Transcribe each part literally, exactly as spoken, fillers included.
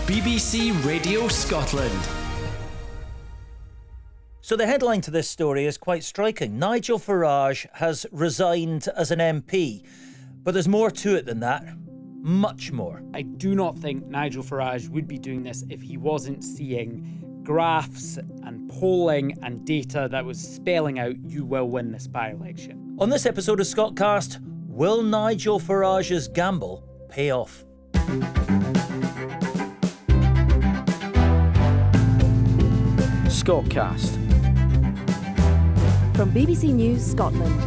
B B C Radio Scotland. So the headline to this story is quite striking. Nigel Farage has resigned as an M P. But there's more to it than that. Much more. I do not think Nigel Farage would be doing this if he wasn't seeing graphs and polling and data that was spelling out you will win this by-election. On this episode of Scotcast, will Nigel Farage's gamble pay off? Scotcast. From B B C News Scotland.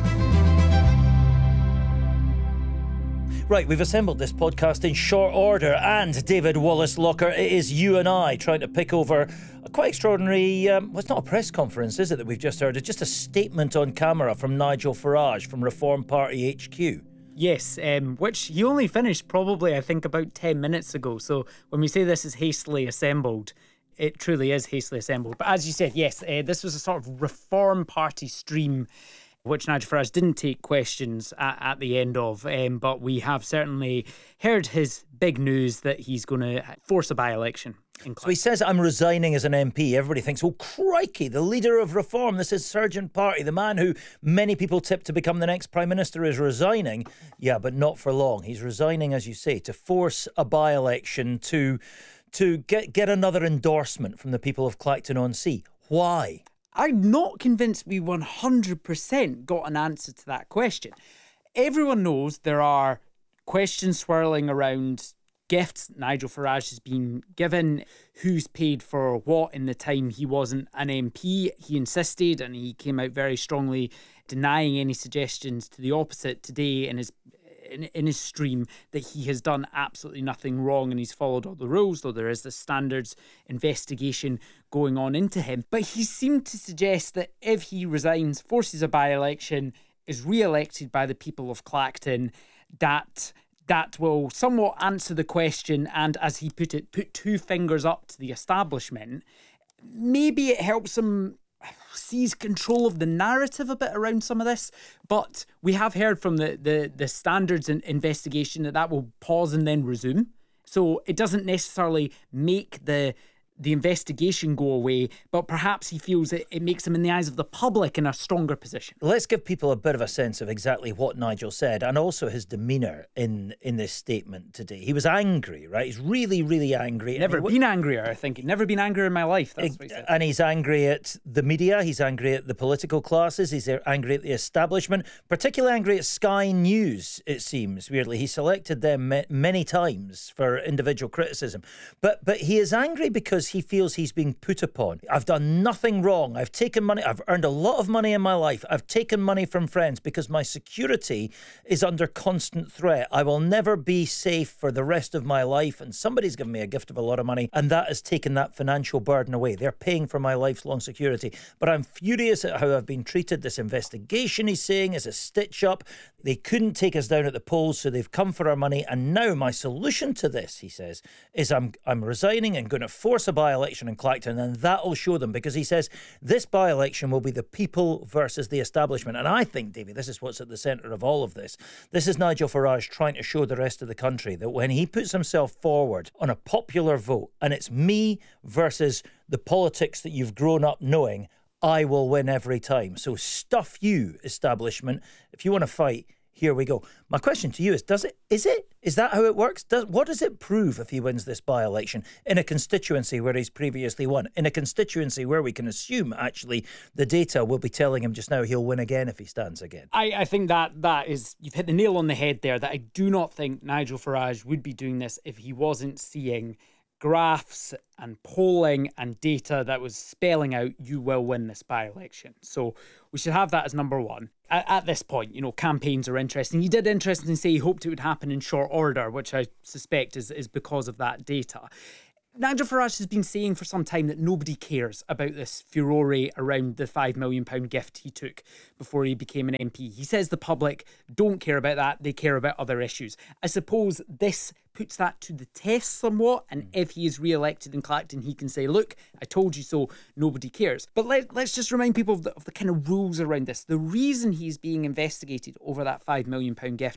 Right, we've assembled this podcast in short order, and David Wallace-Locker, it is you and I trying to pick over a quite extraordinary, um, well, it's not a press conference, is it, that we've just heard? It's just a statement on camera from Nigel Farage from Reform Party H Q. Yes, um, which he only finished probably, I think, about ten minutes ago. So when we say this is hastily assembled, it truly is hastily assembled. But as you said, yes, uh, this was a sort of Reform Party stream, which Nigel Farage didn't take questions at, at the end of. Um, but we have certainly heard his big news that he's going to force a by-election. So he says, I'm resigning as an M P. Everybody thinks, oh, crikey, the leader of Reform, this is Sergeant Party, the man who many people tip to become the next Prime Minister is resigning. Yeah, but not for long. He's resigning, as you say, to force a by-election, to to get, get another endorsement from the people of Clacton-on-Sea. Why? I'm not convinced we one hundred percent got an answer to that question. Everyone knows there are questions swirling around gifts Nigel Farage has been given, who's paid for what in the time he wasn't an M P. He insisted, and he came out very strongly denying any suggestions to the opposite today in his in, in his stream, that he has done absolutely nothing wrong and he's followed all the rules, though there is the standards investigation going on into him. But he seemed to suggest that if he resigns, forces a by-election, is re-elected by the people of Clacton, that that will somewhat answer the question and, as he put it, put two fingers up to the establishment. Maybe it helps him seize control of the narrative a bit around some of this, but we have heard from the, the, the standards in investigation that that will pause and then resume. So it doesn't necessarily make the the investigation go away, but perhaps he feels it, it makes him, in the eyes of the public, in a stronger position. Let's give people a bit of a sense of exactly what Nigel said, and also his demeanour in, in this statement today. He was angry, right? He's really, really angry. Never I mean, been angrier, I think. Never been angrier in my life, that's what he said. And he's angry at the media, he's angry at the political classes, he's angry at the establishment, particularly angry at Sky News, it seems, weirdly. He selected them many times for individual criticism. But, but he is angry because he feels he's being put upon. I've done nothing wrong. I've taken money. I've earned a lot of money in my life. I've taken money from friends because my security is under constant threat. I will never be safe for the rest of my life. And somebody's given me a gift of a lot of money, and that has taken that financial burden away. They're paying for my lifelong security. But I'm furious at how I've been treated. This investigation, he's saying, is a stitch up. They couldn't take us down at the polls, so they've come for our money. And now my solution to this, he says, is I'm I'm resigning and going to force a by-election in Clacton, and that'll show them, because he says this by-election will be the people versus the establishment. And I think, Davey, this is what's at the centre of all of this. This is Nigel Farage trying to show the rest of the country that when he puts himself forward on a popular vote, and it's me versus the politics that you've grown up knowing, I will win every time. So stuff you, establishment. If you want to fight, here we go. My question to you is, does it, is it, is that how it works? Does, what does it prove if he wins this by-election in a constituency where he's previously won? In a constituency where we can assume, actually, the data will be telling him just now he'll win again if he stands again. I, I think that that is, you've hit the nail on the head there, that I do not think Nigel Farage would be doing this if he wasn't seeing graphs and polling and data that was spelling out you will win this by-election. So we should have that as number one. At, at this point, you know, campaigns are interesting. He did interestingly say he hoped it would happen in short order, which I suspect is, is because of that data. Nigel Farage has been saying for some time that nobody cares about this furore around the five million pounds gift he took before he became an M P. He says the public don't care about that, they care about other issues. I suppose this puts that to the test somewhat, and if he is re-elected in Clacton, he can say, look, I told you so, nobody cares. But let, let's just remind people of the, of the kind of rules around this. The reason he's being investigated over that five million pounds gift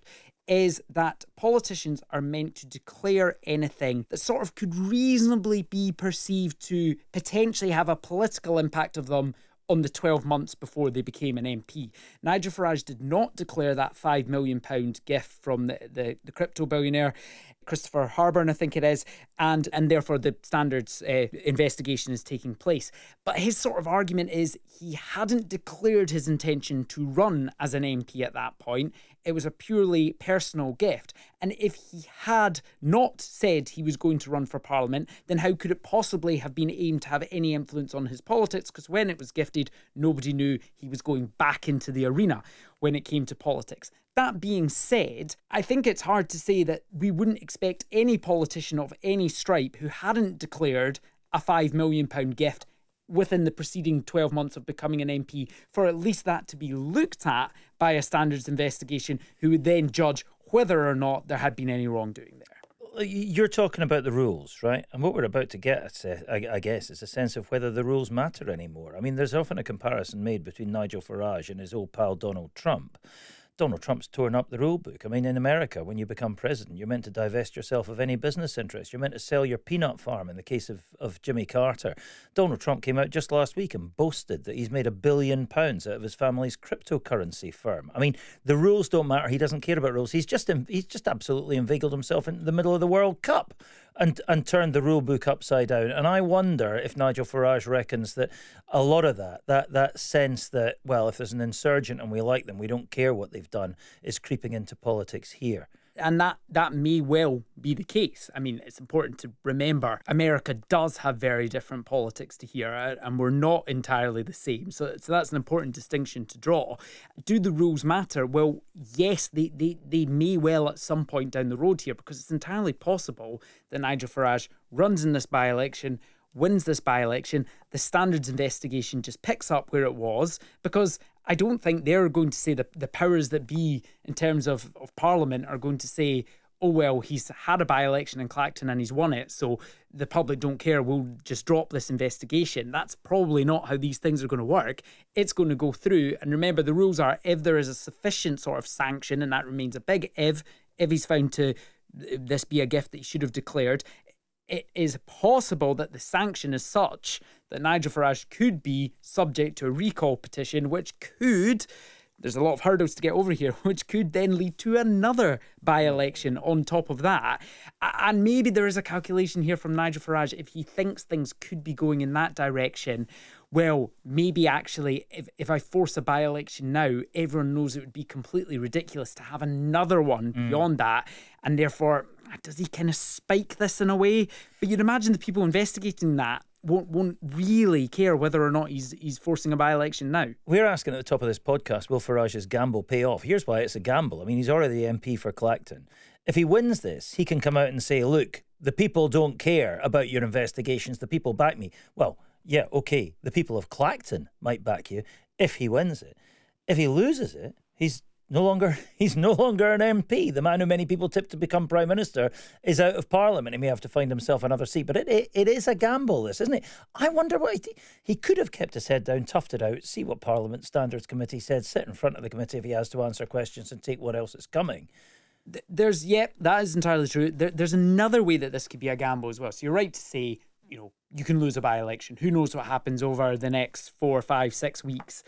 is that politicians are meant to declare anything that sort of could reasonably be perceived to potentially have a political impact of them on the twelve months before they became an M P. Nigel Farage did not declare that five million pounds gift from the, the, the crypto billionaire, Christopher Harburn, I think it is, and and therefore the Standards uh, investigation is taking place. But his sort of argument is he hadn't declared his intention to run as an M P at that point. It was a purely personal gift. And if he had not said he was going to run for Parliament, then how could it possibly have been aimed to have any influence on his politics? Because when it was gifted, nobody knew he was going back into the arena when it came to politics. That being said, I think it's hard to say that we wouldn't expect any politician of any stripe who hadn't declared a five million pounds gift within the preceding twelve months of becoming an M P for at least that to be looked at by a standards investigation who would then judge whether or not there had been any wrongdoing there. You're talking about the rules, right? And what we're about to get at, I guess, is a sense of whether the rules matter anymore. I mean, there's often a comparison made between Nigel Farage and his old pal Donald Trump. Donald Trump's torn up the rule book. I mean, in America, when you become president, you're meant to divest yourself of any business interests. You're meant to sell your peanut farm in the case of, of Jimmy Carter. Donald Trump came out just last week and boasted that he's made a billion pounds out of his family's cryptocurrency firm. I mean, the rules don't matter. He doesn't care about rules. He's just he's just absolutely inveigled himself in the middle of the World Cup and and turned the rule book upside down. And I wonder if Nigel Farage reckons that a lot of that, that that sense that, well, if there's an insurgent and we like them, we don't care what they've done, is creeping into politics here. And that, that may well be the case. I mean, it's important to remember America does have very different politics to here, and we're not entirely the same. So, so that's an important distinction to draw. Do the rules matter? Well, yes, they, they, they may well at some point down the road here, because it's entirely possible that Nigel Farage runs in this by-election, wins this by-election, the standards investigation just picks up where it was, because I don't think they're going to say the, the powers that be in terms of, of Parliament are going to say, oh, well, he's had a by-election in Clacton and he's won it, so the public don't care, we'll just drop this investigation. That's probably not how these things are going to work. It's going to go through, and remember, the rules are if there is a sufficient sort of sanction, and that remains a big if, if he's found to this be a gift that he should have declared, it is possible that the sanction is such that Nigel Farage could be subject to a recall petition, which could, there's a lot of hurdles to get over here, which could then lead to another by-election on top of that. And maybe there is a calculation here from Nigel Farage, if he thinks things could be going in that direction, well, maybe actually, if, if I force a by-election now, everyone knows it would be completely ridiculous to have another one mm. beyond that. And therefore, does he kind of spike this in a way? But you'd imagine the people investigating that won't won't really care whether or not he's he's forcing a by-election now. We're asking at the top of this podcast, will Farage's gamble pay off? Here's why it's a gamble. I mean, he's already the M P for Clacton. If he wins this, he can come out and say, look, the people don't care about your investigations. The people back me. Well, yeah, okay, the people of Clacton might back you if he wins it. If he loses it, he's no longer he's no longer an M P. The man who many people tipped to become Prime Minister is out of Parliament. He may have to find himself another seat. But it it, it is a gamble, this, isn't it? I wonder what he, he could have kept his head down, toughed it out, see what Parliament Standards Committee said, sit in front of the committee if he has to answer questions and take what else is coming. There's, yeah, that is entirely true. There, there's another way that this could be a gamble as well. So you're right to say, you know, you can lose a by-election. Who knows what happens over the next four, five, six weeks?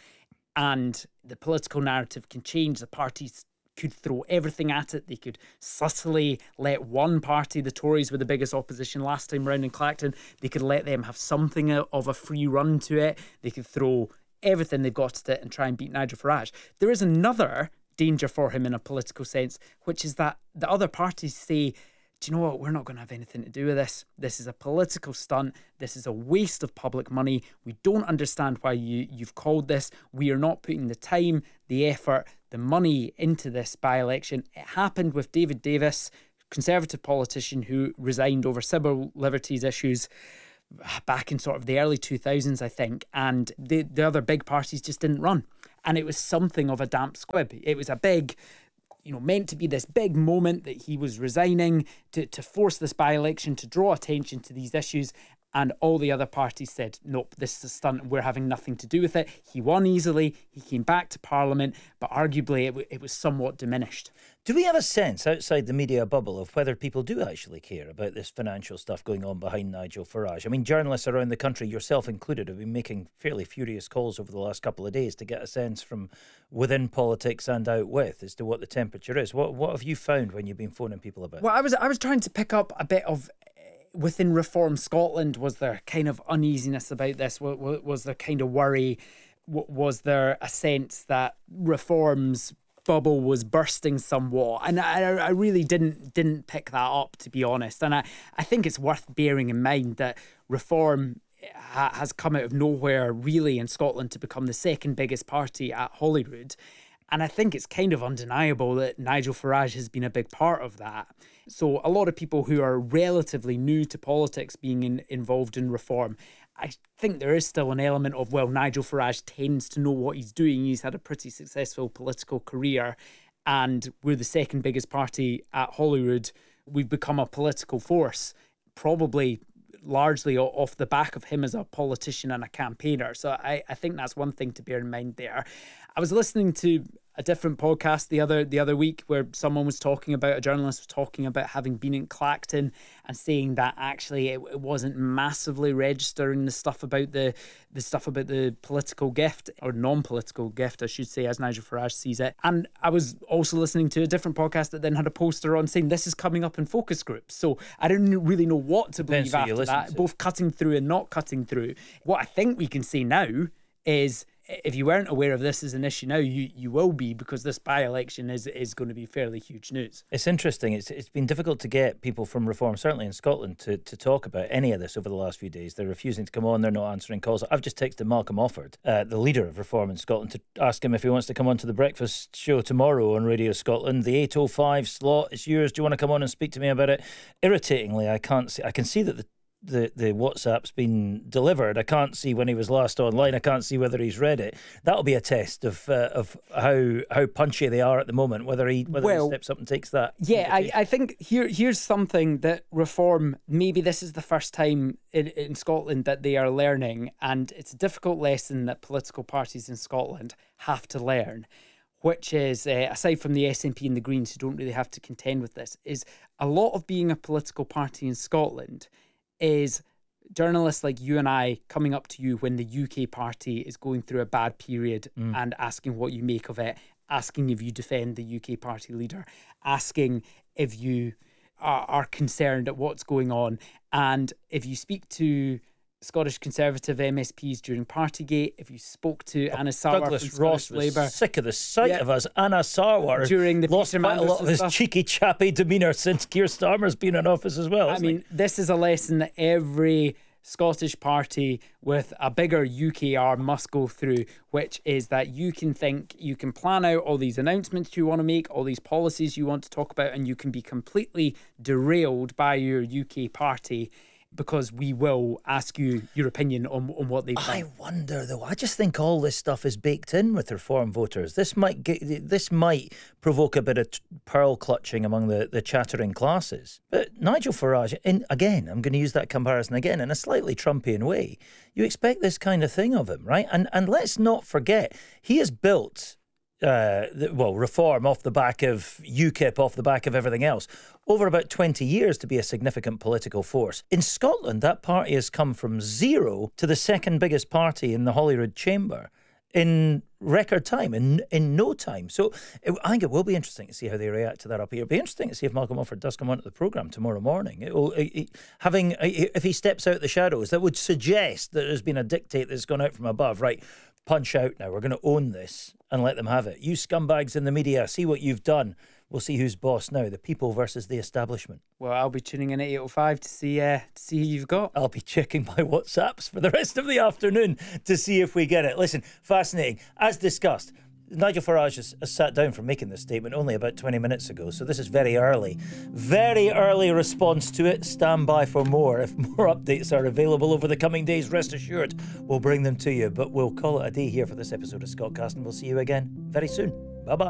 And the political narrative can change. The parties could throw everything at it. They could subtly let one party, the Tories were the biggest opposition last time round in Clacton, they could let them have something of a free run to it. They could throw everything they've got at it and try and beat Nigel Farage. There is another danger for him in a political sense, which is that the other parties say, do you know what, we're not going to have anything to do with this. This is a political stunt. This is a waste of public money. We don't understand why you, you've called this. We are not putting the time, the effort, the money into this by-election. It happened with David Davis, Conservative politician who resigned over civil liberties issues back in sort of the early two thousands, I think, and the, the other big parties just didn't run. And it was something of a damp squib. It was a big... you know, meant to be this big moment that he was resigning to, to force this by-election, to draw attention to these issues. And all the other parties said, nope, this is a stunt and we're having nothing to do with it. He won easily. He came back to Parliament, but arguably it, w- it was somewhat diminished. Do we have a sense outside the media bubble of whether people do actually care about this financial stuff going on behind Nigel Farage? I mean, journalists around the country, yourself included, have been making fairly furious calls over the last couple of days to get a sense from within politics and out with as to what the temperature is. What what have you found when you've been phoning people about? Well, I was I was trying to pick up a bit of within Reform Scotland. Was there kind of uneasiness about this? Was, was there kind of worry? Was there a sense that Reform's bubble was bursting somewhat? And I, I really didn't didn't pick that up, to be honest. And I, I think it's worth bearing in mind that Reform ha- has come out of nowhere, really, in Scotland to become the second biggest party at Holyrood. And I think it's kind of undeniable that Nigel Farage has been a big part of that. So a lot of people who are relatively new to politics being in, involved in Reform, I think there is still an element of, well, Nigel Farage tends to know what he's doing. He's had a pretty successful political career, and we're the second biggest party at Holyrood. We've become a political force, probably largely off the back of him as a politician and a campaigner. So I, I think that's one thing to bear in mind there. I was listening to a different podcast the other the other week where someone was talking about, a journalist was talking about having been in Clacton and saying that actually it, it wasn't massively registering the stuff about the the stuff about the political gift, or non-political gift, I should say, as Nigel Farage sees it. And I was also listening to a different podcast that then had a poster on saying this is coming up in focus groups. So I didn't really know what to believe Depends who you after listen that, to. both cutting through and not cutting through. What I think we can say now is, if you weren't aware of this as an issue now, you, you will be, because this by-election is is going to be fairly huge news. It's interesting. It's It's been difficult to get people from Reform, certainly in Scotland, to, to talk about any of this over the last few days. They're refusing to come on. They're not answering calls. I've just texted Malcolm Offord, uh, the leader of Reform in Scotland, to ask him if he wants to come on to the breakfast show tomorrow on Radio Scotland. The eight oh five slot is yours. Do you want to come on and speak to me about it? Irritatingly, I can't see. I can see that the The, the WhatsApp's been delivered. I can't see when he was last online. I can't see whether he's read it. That'll be a test of uh, of how how punchy they are at the moment. Whether he whether Well, he steps up and takes that. Yeah, I, I think here here's something that Reform, maybe this is the first time in, in Scotland that they are learning, and it's a difficult lesson that political parties in Scotland have to learn, which is, uh, aside from the S N P and the Greens, who don't really have to contend with this, is a lot of being a political party in Scotland is journalists like you and I coming up to you when the U K party is going through a bad period mm. and asking what you make of it, asking if you defend the U K party leader, asking if you are, are concerned at what's going on. And if you speak to Scottish Conservative M S Ps during Partygate, if you spoke to oh, Anna Sarwar Douglas from Ross Scottish was Labour, sick of the sight yeah. of us. Anna Sarwar during the lost Peter quite a lot of his stuff. cheeky chappy demeanour since Keir Starmer's been in office as well. I mean, he? this is a lesson that every Scottish party with a bigger U K R must go through, which is that you can think, you can plan out all these announcements you want to make, all these policies you want to talk about, and you can be completely derailed by your U K party, because we will ask you your opinion on, on what they've done. I wonder, though. I just think all this stuff is baked in with Reform voters. This might get, this might provoke a bit of t- pearl clutching among the, the chattering classes. But Nigel Farage, in, again, I'm going to use that comparison again, in a slightly Trumpian way. You expect this kind of thing of him, right? And and let's not forget, he has built... Uh, well, Reform off the back of UKIP, off the back of everything else, over about twenty years to be a significant political force. In Scotland, that party has come from zero to the second biggest party in the Holyrood Chamber in record time, in in no time. So it, I think it will be interesting to see how they react to that up here. It'll be interesting to see if Malcolm Offord does come onto the programme tomorrow morning. It will, it, it, having if he steps out the shadows, that would suggest that there's been a dictate that's gone out from above, right? Punch out now. We're going to own this and let them have it. You scumbags in the media, see what you've done. We'll see who's boss now, the people versus the establishment. Well, I'll be tuning in at eight oh five to see uh, to see who you've got. I'll be checking my WhatsApps for the rest of the afternoon to see if we get it. Listen, fascinating. As discussed, Nigel Farage has, has sat down from making this statement only about twenty minutes ago, so this is very early. Very early response to it. Stand by for more. If more updates are available over the coming days, rest assured we'll bring them to you. But we'll call it a day here for this episode of Scotcast, and we'll see you again very soon.